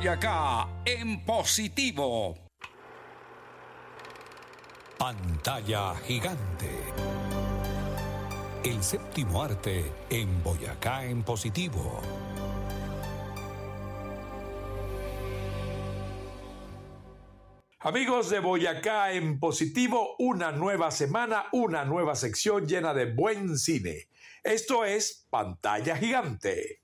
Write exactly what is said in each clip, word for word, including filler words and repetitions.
Boyacá en positivo. Pantalla gigante. El séptimo arte en Boyacá en positivo. Amigos de Boyacá en positivo, una nueva semana, una nueva sección llena de buen cine. Esto es Pantalla Gigante.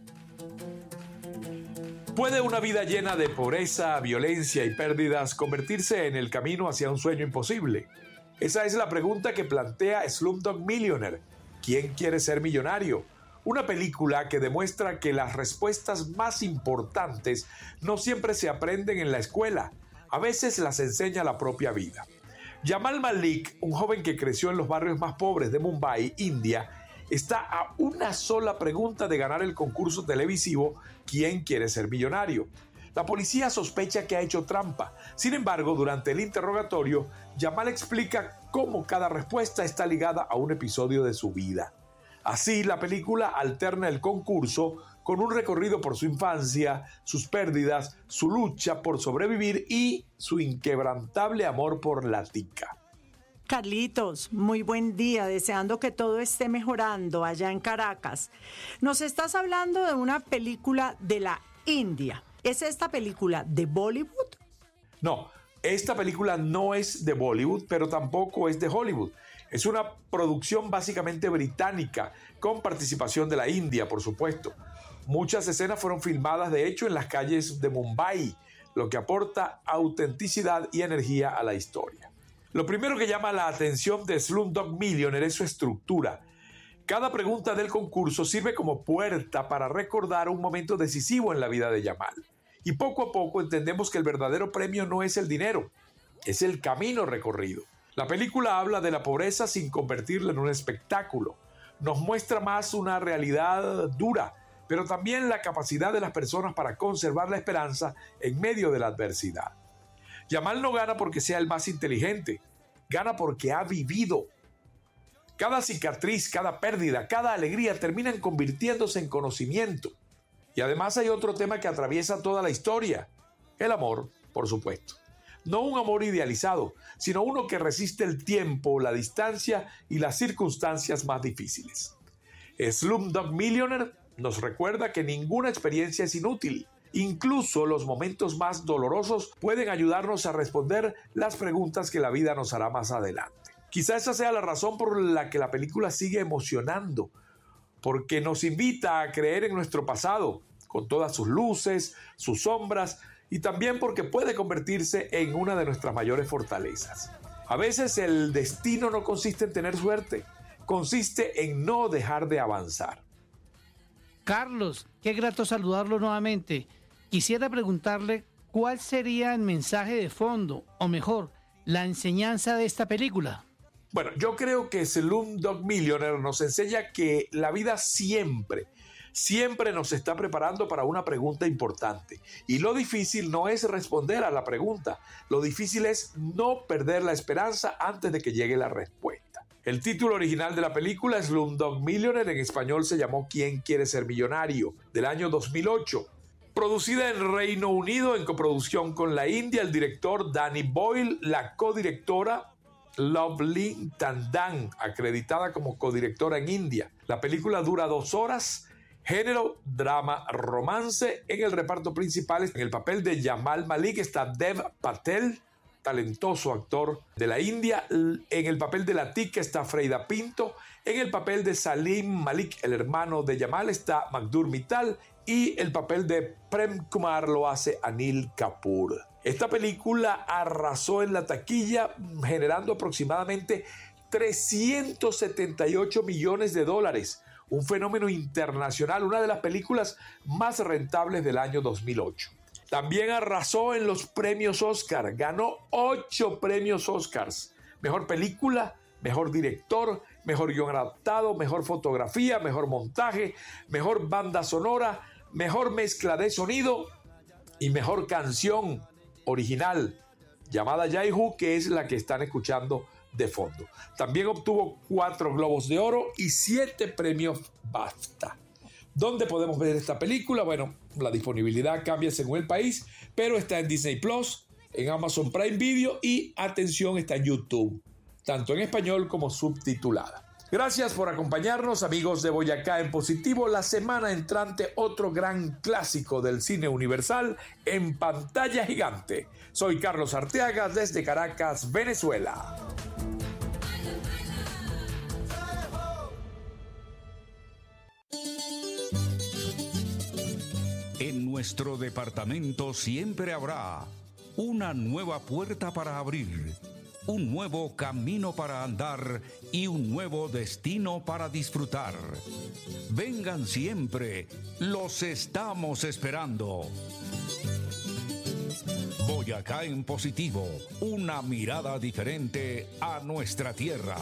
¿Puede una vida llena de pobreza, violencia y pérdidas convertirse en el camino hacia un sueño imposible? Esa es la pregunta que plantea Slumdog Millionaire. ¿Quién quiere ser millonario? Una película que demuestra que las respuestas más importantes no siempre se aprenden en la escuela. A veces las enseña la propia vida. Jamal Malik, un joven que creció en los barrios más pobres de Mumbai, India, está a una sola pregunta de ganar el concurso televisivo ¿Quién quiere ser millonario? La policía sospecha que ha hecho trampa. Sin embargo, durante el interrogatorio, Jamal explica cómo cada respuesta está ligada a un episodio de su vida. Así, la película alterna el concurso con un recorrido por su infancia, sus pérdidas, su lucha por sobrevivir y su inquebrantable amor por la tica. Carlitos, muy buen día, deseando que todo esté mejorando allá en Caracas. Nos estás hablando de una película de la India. ¿Es esta película de Bollywood? No, esta película no es de Bollywood, pero tampoco es de Hollywood. Es una producción básicamente británica, con participación de la India, por supuesto. Muchas escenas fueron filmadas, de hecho, en las calles de Mumbai, lo que aporta autenticidad y energía a la historia. Lo primero que llama la atención de Slumdog Millionaire es su estructura. Cada pregunta del concurso sirve como puerta para recordar un momento decisivo en la vida de Jamal. Y poco a poco entendemos que el verdadero premio no es el dinero, es el camino recorrido. La película habla de la pobreza sin convertirla en un espectáculo. Nos muestra más una realidad dura, pero también la capacidad de las personas para conservar la esperanza en medio de la adversidad. Jamal no gana porque sea el más inteligente, gana porque ha vivido. Cada cicatriz, cada pérdida, cada alegría terminan convirtiéndose en conocimiento. Y además hay otro tema que atraviesa toda la historia, el amor, por supuesto. No un amor idealizado, sino uno que resiste el tiempo, la distancia y las circunstancias más difíciles. Slumdog Millionaire nos recuerda que ninguna experiencia es inútil. Incluso los momentos más dolorosos pueden ayudarnos a responder las preguntas que la vida nos hará más adelante. Quizá esa sea la razón por la que la película sigue emocionando, porque nos invita a creer en nuestro pasado, con todas sus luces, sus sombras, y también porque puede convertirse en una de nuestras mayores fortalezas. A veces el destino no consiste en tener suerte, consiste en no dejar de avanzar. Carlos, qué grato saludarlo nuevamente. Quisiera preguntarle cuál sería el mensaje de fondo, o mejor, la enseñanza de esta película. Bueno, yo creo que Slumdog Millionaire nos enseña que la vida siempre, siempre nos está preparando para una pregunta importante. Y lo difícil no es responder a la pregunta, lo difícil es no perder la esperanza antes de que llegue la respuesta. El título original de la película, Slumdog Millionaire, en español se llamó ¿Quién quiere ser millonario?, del año dos mil ocho. Producida en Reino Unido en coproducción con la India, el director Danny Boyle, la codirectora Lovely Tandon, acreditada como codirectora en India. La película dura dos horas, género, drama, romance. En el reparto principal, en el papel de Jamal Malik, está Dev Patel, talentoso actor de la India. En el papel de la tica está Freida Pinto. En el papel de Salim Malik, el hermano de Jamal, está Madhur Mittal. Y el papel de Prem Kumar lo hace Anil Kapoor. Esta película arrasó en la taquilla, generando aproximadamente trescientos setenta y ocho millones de dólares. Un fenómeno internacional, una de las películas más rentables del año dos mil ocho. También arrasó en los premios Oscar, ganó ocho premios Oscars. Mejor película, mejor director, mejor guión adaptado, mejor fotografía, mejor montaje, mejor banda sonora, mejor mezcla de sonido y mejor canción original, llamada Jaihu, que es la que están escuchando de fondo. También obtuvo cuatro Globos de Oro y siete premios BAFTA. ¿Dónde podemos ver esta película? Bueno, la disponibilidad cambia según el país, pero está en Disney Plus, en Amazon Prime Video y, atención, está en YouTube, tanto en español como subtitulada. Gracias por acompañarnos, amigos de Boyacá en Positivo. La semana entrante, otro gran clásico del cine universal en pantalla gigante. Soy Carlos Arteaga desde Caracas, Venezuela. En nuestro departamento siempre habrá una nueva puerta para abrir, un nuevo camino para andar y un nuevo destino para disfrutar. Vengan siempre, los estamos esperando. Boyacá en Positivo, una mirada diferente a nuestra tierra.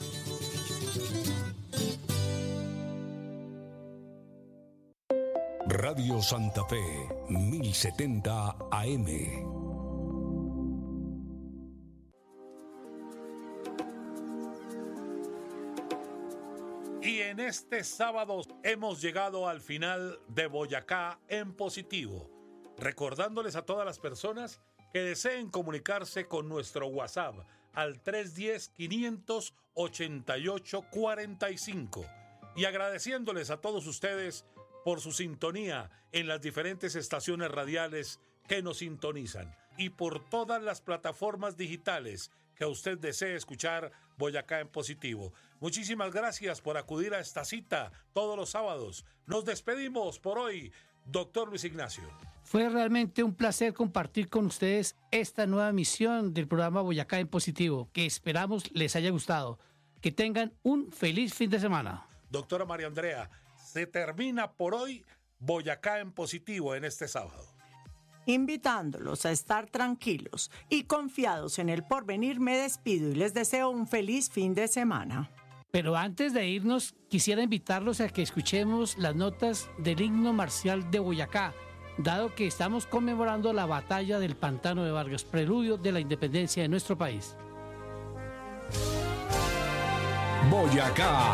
Radio Santa Fe, mil setenta A M. Y en este sábado hemos llegado al final de Boyacá en Positivo, recordándoles a todas las personas que deseen comunicarse con nuestro WhatsApp al tres uno cero, quinientos ochenta y ocho, cuarenta y cinco y agradeciéndoles a todos ustedes por su sintonía en las diferentes estaciones radiales que nos sintonizan y por todas las plataformas digitales que usted desee escuchar Boyacá en Positivo. Muchísimas gracias por acudir a esta cita todos los sábados. Nos despedimos por hoy, doctor Luis Ignacio. Fue realmente un placer compartir con ustedes esta nueva emisión del programa Boyacá en Positivo, que esperamos les haya gustado. Que tengan un feliz fin de semana. Doctora María Andrea, se termina por hoy Boyacá en Positivo en este sábado. Invitándolos a estar tranquilos y confiados en el porvenir, me despido y les deseo un feliz fin de semana. Pero antes de irnos, quisiera invitarlos a que escuchemos las notas del himno marcial de Boyacá, dado que estamos conmemorando la batalla del Pantano de Vargas, preludio de la independencia de nuestro país. Boyacá